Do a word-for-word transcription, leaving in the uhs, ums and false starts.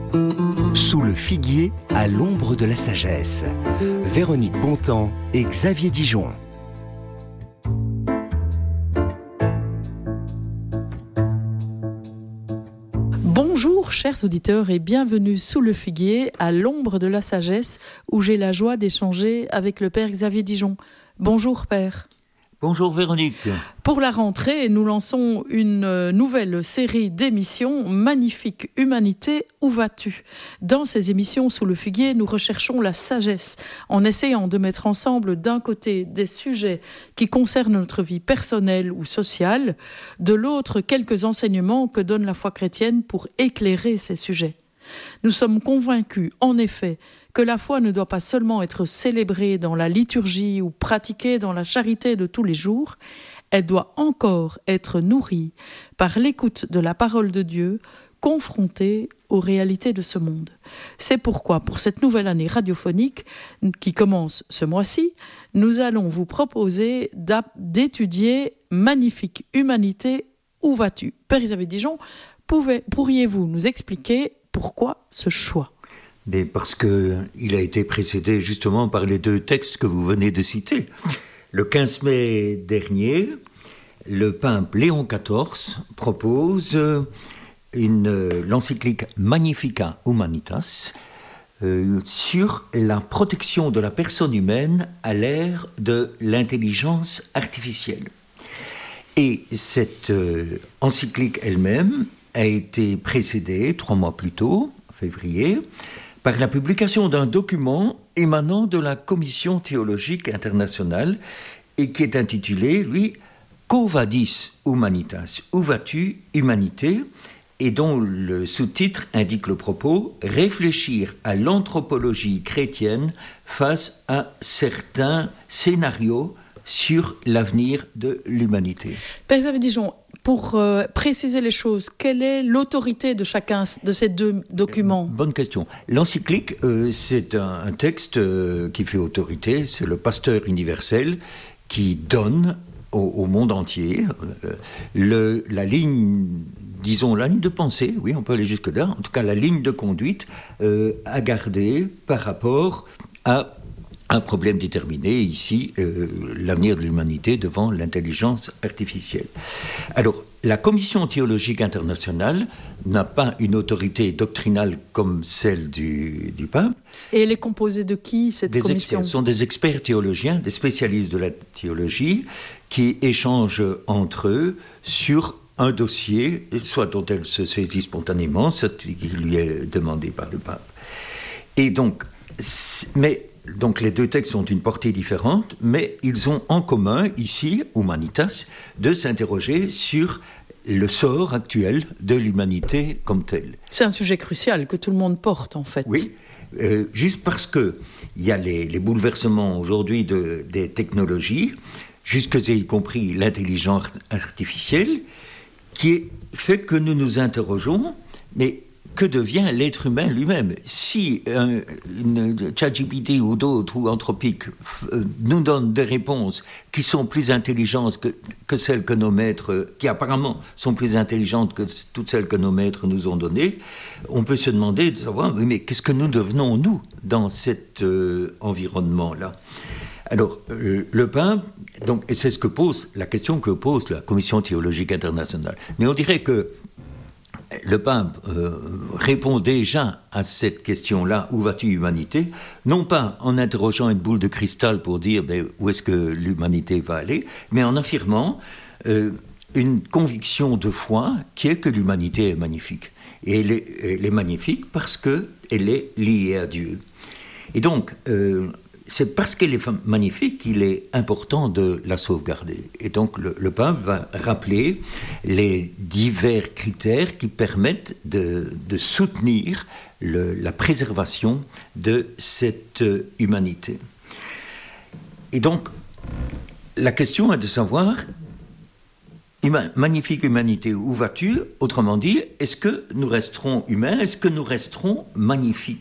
Sous le figuier, à l'ombre de la sagesse. Véronique Bontemps et Xavier Dijon. Bonjour chers auditeurs et bienvenue sous le figuier, à l'ombre de la sagesse, où j'ai la joie d'échanger avec le père Xavier Dijon. Bonjour père. Bonjour Véronique. Pour la rentrée, nous lançons une nouvelle série d'émissions, Magnifique Humanité, où vas-tu ? Dans ces émissions sous le figuier, nous recherchons la sagesse, en essayant de mettre ensemble d'un côté des sujets qui concernent notre vie personnelle ou sociale, de l'autre quelques enseignements que donne la foi chrétienne pour éclairer ces sujets. Nous sommes convaincus, en effet, que la foi ne doit pas seulement être célébrée dans la liturgie ou pratiquée dans la charité de tous les jours, elle doit encore être nourrie par l'écoute de la parole de Dieu, confrontée aux réalités de ce monde. C'est pourquoi, pour cette nouvelle année radiophonique qui commence ce mois-ci, nous allons vous proposer d'étudier Magnifique Humanité, où vas-tu ? Père Xavier Dijon, pouvez, pourriez-vous nous expliquer pourquoi ce choix ? Mais parce qu'il a été précédé justement par les deux textes que vous venez de citer. Le quinze mai dernier, le pape Léon quatorze propose une, l'encyclique Magnifica Humanitas euh, sur la protection de la personne humaine à l'ère de l'intelligence artificielle. Et cette euh, encyclique elle-même a été précédée trois mois plus tôt, en février, par la publication d'un document émanant de la Commission théologique internationale et qui est intitulé, lui, Quo vadis humanitas, où vas-tu, humanité, et dont le sous-titre indique le propos, réfléchir à l'anthropologie chrétienne face à certains scénarios sur l'avenir de l'humanité. Père Xavier Dijon, pour euh, préciser les choses, quelle est l'autorité de chacun de ces deux documents ? Bonne question. L'encyclique, euh, c'est un, un texte euh, qui fait autorité, c'est le pasteur universel qui donne au, au monde entier euh, le, la ligne, disons la ligne de pensée, oui, on peut aller jusque-là, en tout cas la ligne de conduite euh, à garder par rapport à un problème déterminé, ici, euh, l'avenir de l'humanité devant l'intelligence artificielle. Alors, la Commission théologique internationale n'a pas une autorité doctrinale comme celle du, du pape. Et elle est composée de qui, cette des commission ? experts, Ce sont des experts théologiens, des spécialistes de la théologie, qui échangent entre eux sur un dossier, soit dont elle se saisit spontanément, soit qui lui est demandé par le pape. Et donc, mais... Donc les deux textes ont une portée différente, mais ils ont en commun, ici, Humanitas, de s'interroger sur le sort actuel de l'humanité comme telle. C'est un sujet crucial que tout le monde porte, en fait. Oui, euh, juste parce qu'il y a les, les bouleversements aujourd'hui de, des technologies, jusque et y compris l'intelligence artificielle, qui est, fait que nous nous interrogeons, mais que devient l'être humain lui-même ? Si euh, une ChatGPT ou d'autres, ou Anthropique, euh, nous donne des réponses qui sont plus intelligentes que, que celles que nos maîtres, qui apparemment sont plus intelligentes que toutes celles que nos maîtres nous ont données, on peut se demander de savoir, oui, mais qu'est-ce que nous devenons, nous, dans cet euh, environnement-là ? Alors, euh, le pape, donc, et c'est ce que pose, la question que pose la Commission théologique internationale. Mais on dirait que le pape euh, répond déjà à cette question-là, où vas-tu humanité, non pas en interrogeant une boule de cristal pour dire ben, où est-ce que l'humanité va aller, mais en affirmant euh, une conviction de foi qui est que l'humanité est magnifique. Et elle est, elle est magnifique parce qu'elle est liée à Dieu. Et donc, euh, c'est parce qu'elle est magnifique qu'il est important de la sauvegarder. Et donc le, le pape va rappeler les divers critères qui permettent de, de soutenir le, la préservation de cette humanité. Et donc, la question est de savoir, magnifique humanité, où vas-tu ? Autrement dit, est-ce que nous resterons humains ? Est-ce que nous resterons magnifiques ?